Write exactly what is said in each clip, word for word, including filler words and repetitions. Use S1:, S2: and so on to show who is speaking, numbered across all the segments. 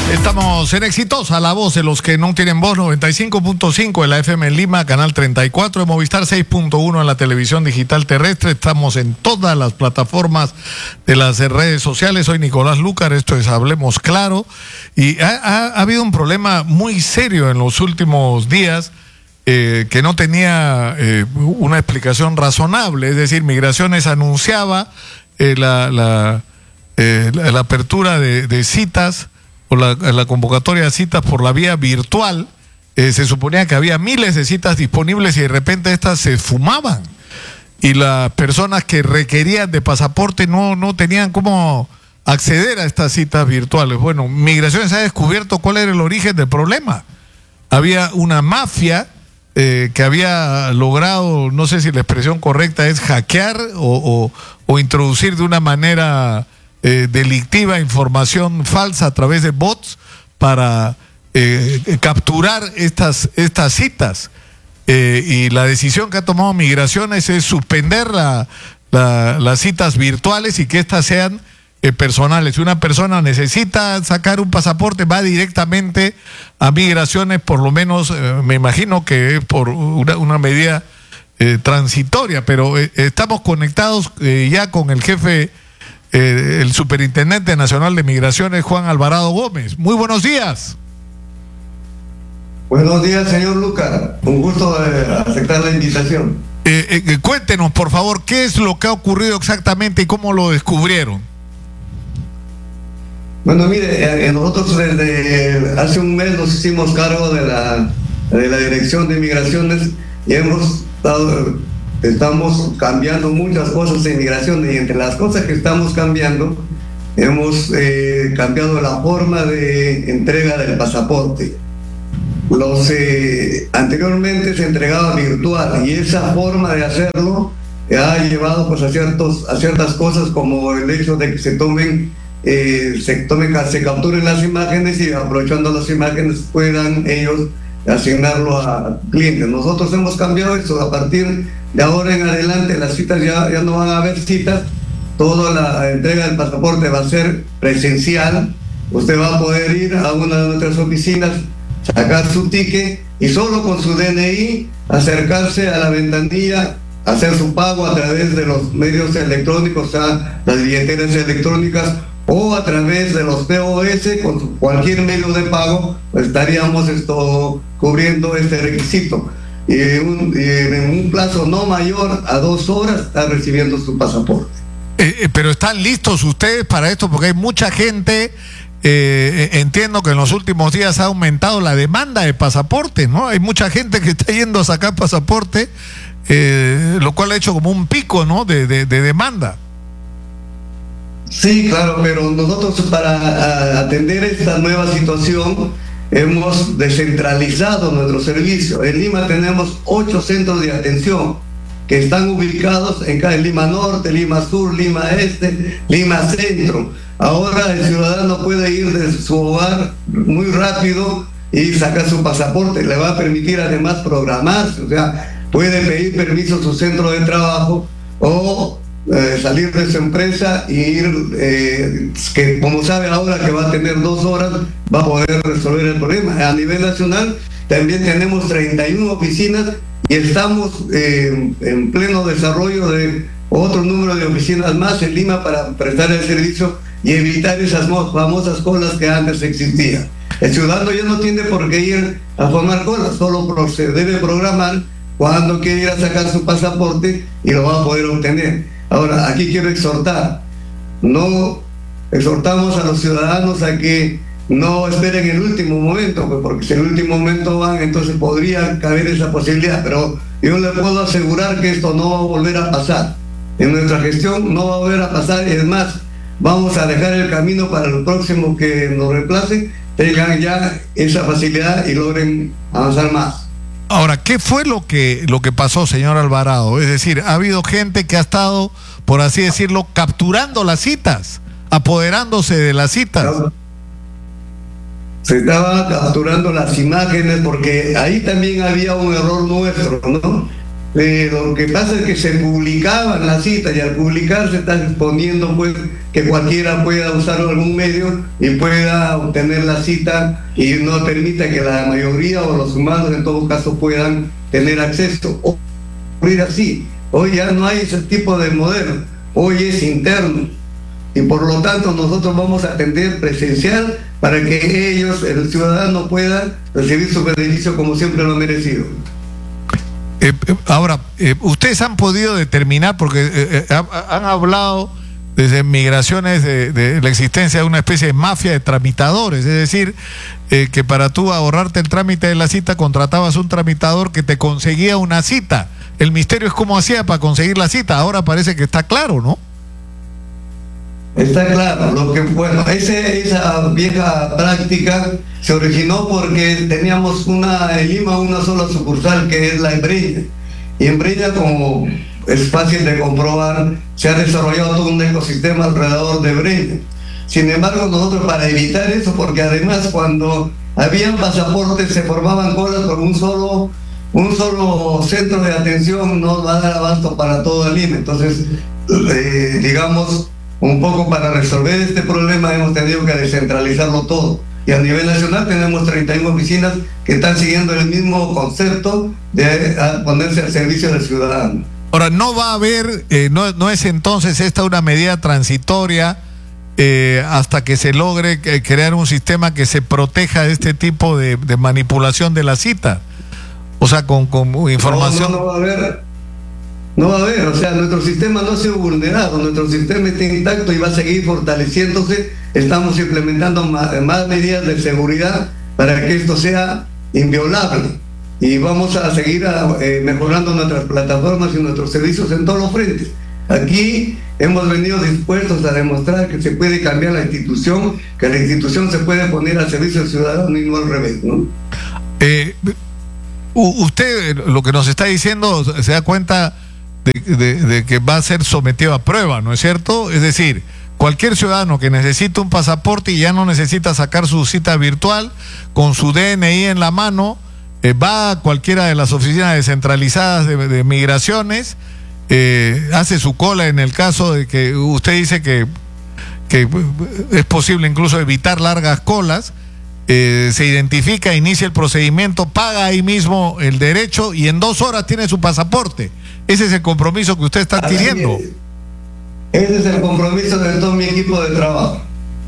S1: Estamos en Exitosa, la voz de los que no tienen voz, noventa y cinco punto cinco en la F M en Lima, canal treinta y cuatro, de Movistar seis punto uno en la televisión digital terrestre. Estamos en todas las plataformas de las redes sociales. Soy Nicolás Lucar, esto es Hablemos Claro. Y ha, ha, ha habido un problema muy serio en los últimos días eh, que no tenía eh, una explicación razonable. Es decir, Migraciones anunciaba eh, la, la, eh, la, la apertura de, de citas o la, la convocatoria de citas por la vía virtual. Eh, se suponía que había miles de citas disponibles y de repente estas se fumaban y las personas que requerían de pasaporte no, no tenían cómo acceder a estas citas virtuales. Bueno, Migraciones ha descubierto cuál era el origen del problema. Había una mafia eh, que había logrado, no sé si la expresión correcta es hackear o, o, o introducir de una manera Eh, delictiva información falsa a través de bots para eh, capturar estas, estas citas. Eh, y la decisión que ha tomado Migraciones es suspender la, la, las citas virtuales y que éstas sean eh, personales. Si una persona necesita sacar un pasaporte, va directamente a Migraciones, por lo menos eh, me imagino que es por una, una medida eh, transitoria, pero eh, estamos conectados eh, ya con el jefe Eh, el Superintendente Nacional de Migraciones, Juan Alvarado Gómez. Muy buenos días.
S2: Buenos días, señor Lucar. Un gusto de aceptar la invitación.
S1: Eh, eh, cuéntenos, por favor, qué es lo que ha ocurrido exactamente y cómo lo descubrieron.
S2: Bueno, mire, eh, nosotros desde hace un mes nos hicimos cargo de la, de la Dirección de Migraciones y hemos estado... Estamos cambiando muchas cosas en migración y entre las cosas que estamos cambiando, hemos eh, cambiado la forma de entrega del pasaporte. Los eh, anteriormente se entregaba virtual y esa forma de hacerlo ha llevado pues a ciertos a ciertas cosas como el hecho de que se tomen eh, se tomen se capturen las imágenes y aprovechando las imágenes puedan ellos asignarlo a clientes. Nosotros hemos cambiado eso. A partir de ahora en adelante las citas ya, ya no van a haber citas, toda la entrega del pasaporte va a ser presencial. Usted va a poder ir a una de nuestras oficinas, sacar su ticket y solo con su D N I acercarse a la ventanilla, hacer su pago a través de los medios electrónicos, o sea, las billeteras electrónicas, o a través de los P O S, con cualquier medio de pago, pues estaríamos esto, cubriendo este requisito. Y un, y en un plazo no mayor a dos horas está recibiendo su pasaporte.
S1: Eh, eh, pero ¿están listos ustedes para esto? Porque hay mucha gente, eh, entiendo que en los últimos días ha aumentado la demanda de pasaportes, ¿no? Hay mucha gente que está yendo a sacar pasaporte, eh, lo cual ha hecho como un pico, ¿no? de, de, de demanda.
S2: Sí, claro, pero nosotros para a, atender esta nueva situación hemos descentralizado nuestro servicio. En Lima tenemos ocho centros de atención que están ubicados en cada Lima Norte, Lima Sur, Lima Este, Lima Centro. Ahora el ciudadano puede ir desde su hogar muy rápido y sacar su pasaporte. Le va a permitir además programarse, o sea, puede pedir permiso a su centro de trabajo o Eh, salir de su empresa y ir, eh, que como sabe ahora que va a tener dos horas, va a poder resolver el problema. A nivel nacional también tenemos treinta y una oficinas y estamos eh, en pleno desarrollo de otro número de oficinas más en Lima para prestar el servicio y evitar esas famosas colas que antes existían. El ciudadano ya no tiene por qué ir a formar colas, solo se debe programar cuando quiere ir a sacar su pasaporte y lo va a poder obtener. Ahora, aquí quiero exhortar, no exhortamos a los ciudadanos a que no esperen el último momento, porque si en el último momento van, entonces podría caber esa posibilidad, pero yo le puedo asegurar que esto no va a volver a pasar. En nuestra gestión no va a volver a pasar, y es más, vamos a dejar el camino para los próximos que nos reemplacen, tengan ya esa facilidad y logren avanzar más.
S1: Ahora, ¿qué fue lo que lo que pasó, señor Alvarado? Es decir, ha habido gente que ha estado, por así decirlo, capturando las citas, apoderándose de las citas.
S2: Se estaba capturando las imágenes porque ahí también había un error nuestro, ¿no? Eh, lo que pasa es que se publicaban las citas y al publicar se está exponiendo pues que cualquiera pueda usar algún medio y pueda obtener la cita y no permita que la mayoría o los humanos en todo caso puedan tener acceso. O ocurrir así. Hoy ya no hay ese tipo de modelo, hoy es interno y por lo tanto nosotros vamos a atender presencial para que ellos, el ciudadano, pueda recibir su beneficio como siempre lo ha merecido.
S1: Eh, ahora, eh, ustedes han podido determinar, porque eh, eh, han hablado desde migraciones de, de la existencia de una especie de mafia de tramitadores, es decir, eh, que para tú ahorrarte el trámite de la cita contratabas un tramitador que te conseguía una cita. El misterio es cómo hacía para conseguir la cita. Ahora parece que está claro, ¿no?
S2: Está claro, lo que bueno, ese, esa vieja práctica se originó porque teníamos una en Lima una sola sucursal que es la en Breña, y en Breña, como es fácil de comprobar, se ha desarrollado todo un ecosistema alrededor de Breña. Sin embargo, nosotros para evitar eso, porque además cuando habían pasaportes se formaban colas con un solo un solo centro de atención, no va a dar abasto para todo el Lima. Entonces, eh, digamos, un poco para resolver este problema hemos tenido que descentralizarlo todo. Y a nivel nacional tenemos treinta y uno oficinas que están siguiendo el mismo concepto de ponerse al servicio del ciudadano.
S1: Ahora, no va a haber, eh, no, no es entonces esta una medida transitoria eh, hasta que se logre eh, crear un sistema que se proteja de este tipo de, de manipulación de la cita. O sea, con, con información...
S2: No, no, no va a haber, no va a haber, o sea, nuestro sistema no ha sido vulnerado, nuestro sistema está intacto y va a seguir fortaleciéndose. Estamos implementando más, más medidas de seguridad para que esto sea inviolable y vamos a seguir a, eh, mejorando nuestras plataformas y nuestros servicios en todos los frentes. Aquí hemos venido dispuestos a demostrar que se puede cambiar la institución, que la institución se puede poner al servicio del ciudadano y no al revés, ¿no?
S1: Eh... Usted lo que nos está diciendo se da cuenta de, de, de que va a ser sometido a prueba, ¿no es cierto? Es decir, cualquier ciudadano que necesite un pasaporte y ya no necesita sacar su cita virtual, con su D N I en la mano, eh, va a cualquiera de las oficinas descentralizadas de, de migraciones, eh, hace su cola en el caso de que usted dice que, que es posible incluso evitar largas colas. Eh, se identifica, inicia el procedimiento, paga ahí mismo el derecho y en dos horas tiene su pasaporte. Ese es el compromiso que usted está adquiriendo.
S2: Ese es el compromiso de todo mi equipo de trabajo.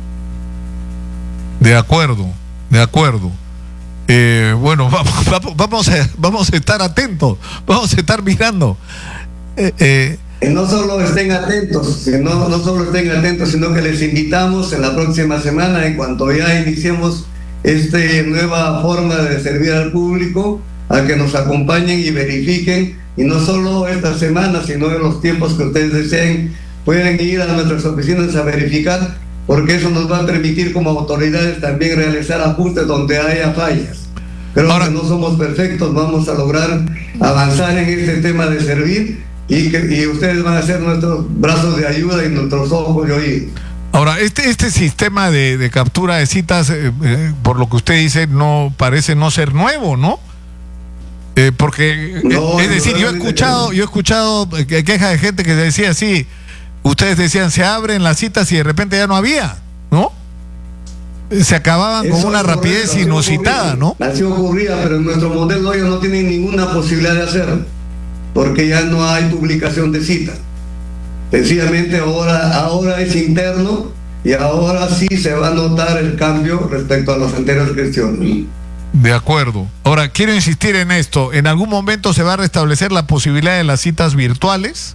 S1: De acuerdo, de acuerdo. Eh, bueno, vamos, vamos, a, vamos a estar atentos, vamos a estar mirando. Eh, eh,
S2: Que no solo estén atentos, que no, no solo estén atentos, sino que les invitamos en la próxima semana, en cuanto ya iniciemos esta nueva forma de servir al público, a que nos acompañen y verifiquen, y no solo esta semana, sino en los tiempos que ustedes deseen, pueden ir a nuestras oficinas a verificar, porque eso nos va a permitir como autoridades también realizar ajustes donde haya fallas. Creo Ahora, que no somos perfectos, vamos a lograr avanzar en este tema de servir, y, que, y ustedes van a ser nuestros brazos de ayuda y nuestros ojos y oídos.
S1: Ahora, este, este sistema de, de captura de citas, eh, eh, por lo que usted dice, no parece no ser nuevo, ¿no? Eh, porque, no, eh, es decir, no, yo he escuchado, yo he escuchado quejas de gente que decía así, ustedes decían, se abren las citas y de repente ya no había, ¿no? Se acababan Eso con una rapidez ocurrido, inusitada, ¿no?
S2: Así ocurría, pero en nuestro modelo ellos no tienen ninguna posibilidad de hacerlo, porque ya no hay publicación de citas. Sencillamente ahora, ahora es interno y ahora sí se va a notar el cambio respecto a las anteriores gestiones.
S1: De acuerdo. Ahora, quiero insistir en esto. ¿En algún momento se va a restablecer la posibilidad de las citas virtuales?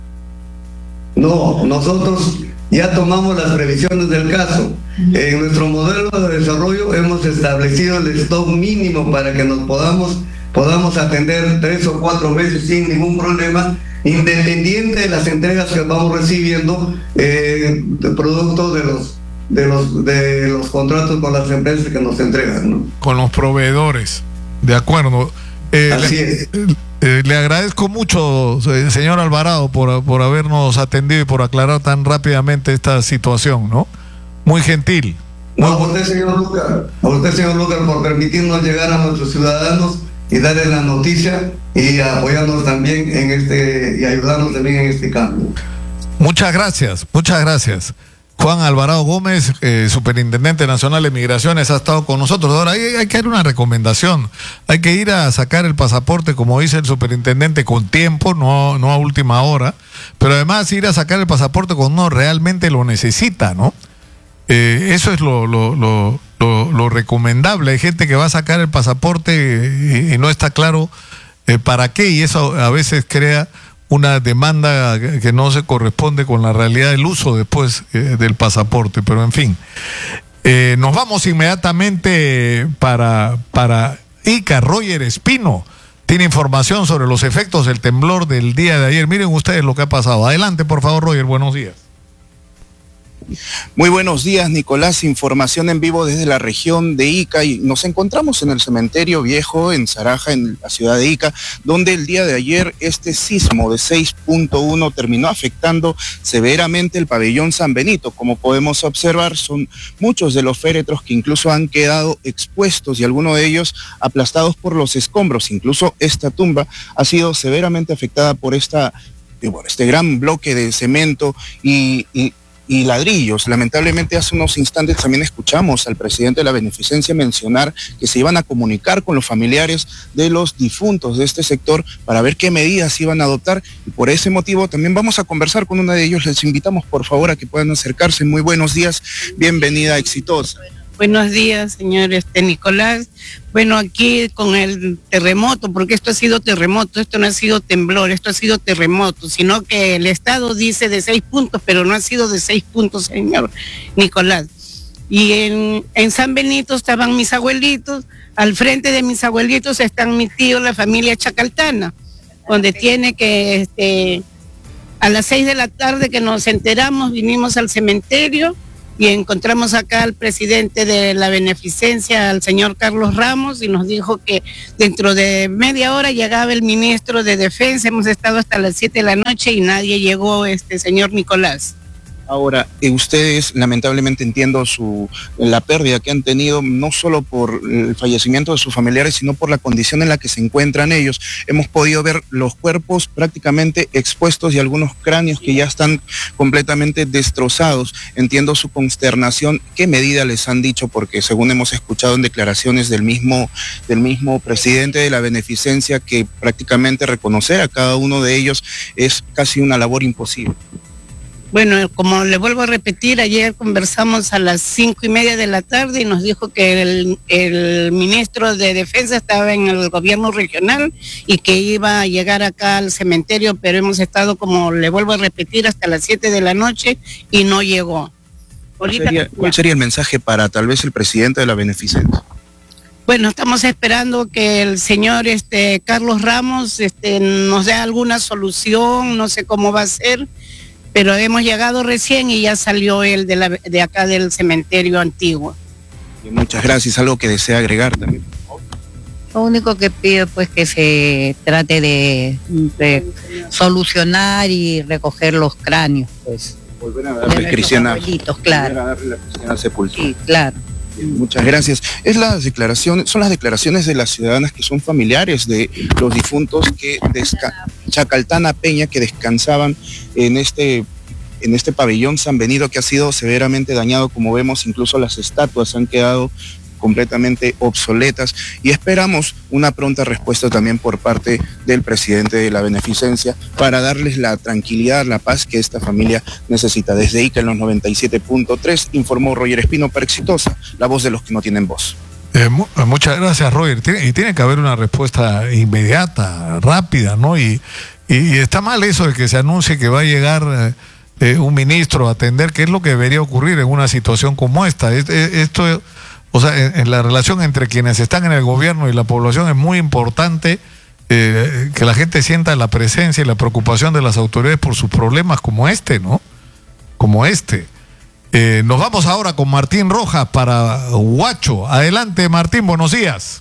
S2: No, nosotros ya tomamos las previsiones del caso. En nuestro modelo de desarrollo hemos establecido el stock mínimo para que nos podamos, podamos atender tres o cuatro meses sin ningún problema, independiente de las entregas que vamos recibiendo eh, de producto de los de los de los contratos con las empresas que nos entregan, ¿no?
S1: Con los proveedores, de acuerdo. Eh,
S2: Así
S1: le,
S2: es.
S1: Eh, le agradezco mucho, señor Alvarado, por, por habernos atendido y por aclarar tan rápidamente esta situación, ¿no? Muy gentil.
S2: No, a usted, señor Lucas, a usted, señor Lucas, por permitirnos llegar a nuestros ciudadanos y darles la noticia y apoyarnos también en este, y ayudarnos también en este cambio.
S1: Muchas gracias, muchas gracias. Juan Alvarado Gómez, eh, Superintendente Nacional de Migraciones, ha estado con nosotros. Ahora hay, hay que dar una recomendación. Hay que ir a sacar el pasaporte, como dice el superintendente, con tiempo, no, no a última hora. Pero además ir a sacar el pasaporte cuando uno realmente lo necesita, ¿no? Eh, eso es lo, lo, lo, lo, lo recomendable. Hay gente que va a sacar el pasaporte y, y no está claro eh, para qué, y eso a veces crea una demanda que no se corresponde con la realidad del uso después eh, del pasaporte, pero en fin. Eh, nos vamos inmediatamente para, para Ica. Roger Espino tiene información sobre los efectos del temblor del día de ayer. Miren ustedes lo que ha pasado. Adelante, por favor, Roger, buenos días.
S3: Muy buenos días, Nicolás. Información en vivo desde la región de Ica, y nos encontramos en el cementerio viejo en Saraja, en la ciudad de Ica, donde el día de ayer este sismo de seis punto uno terminó afectando severamente el pabellón San Benito. Como podemos observar, son muchos de los féretros que incluso han quedado expuestos y algunos de ellos aplastados por los escombros. Incluso esta tumba ha sido severamente afectada por esta, bueno, este gran bloque de cemento y, y y ladrillos. Lamentablemente hace unos instantes también escuchamos al presidente de la Beneficencia mencionar que se iban a comunicar con los familiares de los difuntos de este sector para ver qué medidas iban a adoptar, y por ese motivo también vamos a conversar con uno de ellos. Les invitamos por favor a que puedan acercarse. Muy buenos días, bienvenida, exitosa.
S4: Buenos días, señor este, Nicolás. Bueno, aquí con el terremoto, porque esto ha sido terremoto, esto no ha sido temblor, esto ha sido terremoto, sino que el Estado dice de seis puntos, pero no ha sido de seis puntos, señor Nicolás. Y en, en San Benito estaban mis abuelitos, al frente de mis abuelitos están mis tíos, la familia Chacaltana, donde tiene que, este, a las seis de la tarde que nos enteramos, vinimos al cementerio, y encontramos acá al presidente de la Beneficencia, al señor Carlos Ramos, y nos dijo que dentro de media hora llegaba el ministro de Defensa. Hemos estado hasta las siete de la noche y nadie llegó, este señor Nicolás.
S3: Ahora, eh, ustedes, lamentablemente entiendo su la pérdida que han tenido, no solo por el fallecimiento de sus familiares, sino por la condición en la que se encuentran ellos. Hemos podido ver los cuerpos prácticamente expuestos y algunos cráneos que ya están completamente destrozados. Entiendo su consternación. ¿Qué medida les han dicho? Porque según hemos escuchado en declaraciones del mismo, del mismo presidente de la Beneficencia, que prácticamente reconocer a cada uno de ellos es casi una labor imposible.
S4: Bueno, como le vuelvo a repetir, ayer conversamos a las cinco y media de la tarde y nos dijo que el, el ministro de Defensa estaba en el gobierno regional y que iba a llegar acá al cementerio, pero hemos estado, como le vuelvo a repetir, hasta las siete de la noche y no llegó.
S3: ¿Cuál sería, ¿Cuál sería el mensaje para tal vez el presidente de la Beneficencia?
S4: Bueno, estamos esperando que el señor este, Carlos Ramos este, nos dé alguna solución, no sé cómo va a ser, pero hemos llegado recién y ya salió él de, la, de acá del cementerio antiguo.
S3: Y muchas gracias. ¿Algo que desea agregar también?
S5: Lo único que pido pues que se trate de, de solucionar y recoger los cráneos, pues.
S3: Volver a darle cristiana,
S5: claro.
S3: Volver a darle la cristiana sepultura.
S5: Sí, claro.
S3: Muchas gracias. Es las declaraciones, son las declaraciones de las ciudadanas que son familiares de los difuntos que desca Chacaltana Peña, que descansaban en este en este pabellón San Benito, que ha sido severamente dañado. Como vemos, incluso las estatuas han quedado completamente obsoletas, y esperamos una pronta respuesta también por parte del presidente de la Beneficencia para darles la tranquilidad, la paz que esta familia necesita. Desde Ica en los noventa y siete punto tres informó Roger Espino para Exitosa, la voz de los que no tienen voz.
S1: Eh, mu muchas gracias, Roger. Tiene, y tiene que haber una respuesta inmediata, rápida, ¿no? Y, y, y está mal eso de que se anuncie que va a llegar eh, eh, un ministro a atender, que es lo que debería ocurrir en una situación como esta. Es, es, esto... O sea, en, en la relación entre quienes están en el gobierno y la población es muy importante eh, que la gente sienta la presencia y la preocupación de las autoridades por sus problemas como este, ¿no? Como este. Eh, nos vamos ahora con Martín Rojas para Huacho. Adelante, Martín, buenos días.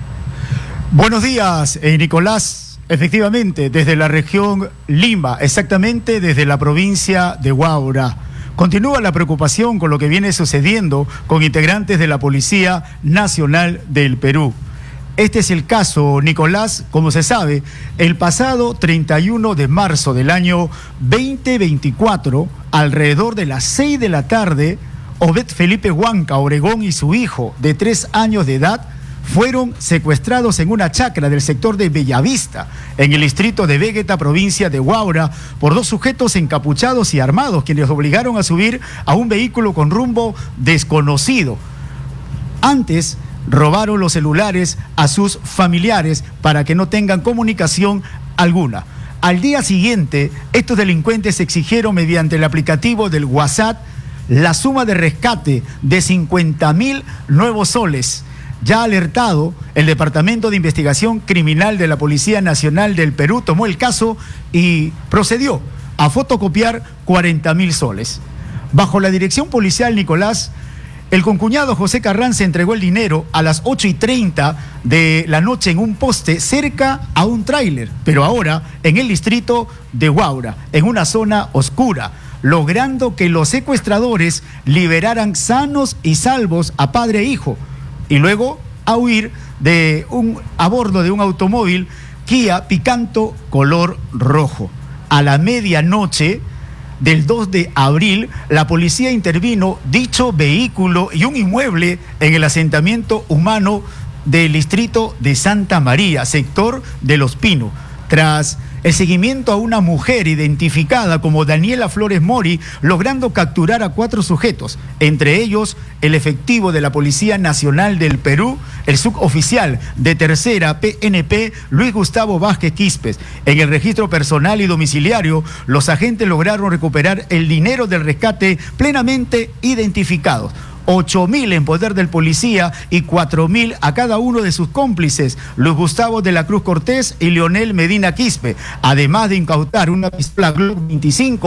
S6: Buenos días, eh, Nicolás. Efectivamente, desde la región Lima, exactamente desde la provincia de Huaura. Continúa la preocupación con lo que viene sucediendo con integrantes de la Policía Nacional del Perú. Este es el caso, Nicolás. Como se sabe, el pasado treinta y uno de marzo del año veinte veinticuatro, alrededor de las seis de la tarde, Obed Felipe Huanca Obregón y su hijo de tres años de edad fueron secuestrados en una chacra del sector de Bellavista, en el distrito de Vegeta, provincia de Huaura, por dos sujetos encapuchados y armados, quienes los obligaron a subir a un vehículo con rumbo desconocido. Antes, robaron los celulares a sus familiares para que no tengan comunicación alguna. Al día siguiente, estos delincuentes exigieron mediante el aplicativo del WhatsApp la suma de rescate de cincuenta mil nuevos soles. Ya alertado, el Departamento de Investigación Criminal de la Policía Nacional del Perú tomó el caso y procedió a fotocopiar cuarenta mil soles. Bajo la dirección policial, Nicolás, el concuñado José Carranza entregó el dinero a las ocho y treinta de la noche en un poste cerca a un tráiler, pero ahora en el distrito de Huaura, en una zona oscura, logrando que los secuestradores liberaran sanos y salvos a padre e hijo, y luego a huir de un, a bordo de un automóvil Kia Picanto color rojo. A la medianoche del dos de abril, la policía intervino dicho vehículo y un inmueble en el asentamiento humano del distrito de Santa María, sector de Los Pinos. Tras el seguimiento a una mujer identificada como Daniela Flores Mori, logrando capturar a cuatro sujetos, entre ellos el efectivo de la Policía Nacional del Perú, el suboficial de tercera P N P, Luis Gustavo Vázquez Quispes. En el registro personal y domiciliario, los agentes lograron recuperar el dinero del rescate plenamente identificados. ocho mil en poder del policía y cuatro mil a cada uno de sus cómplices, Luis Gustavo de la Cruz Cortés y Leonel Medina Quispe, además de incautar una pistola Glock veinticinco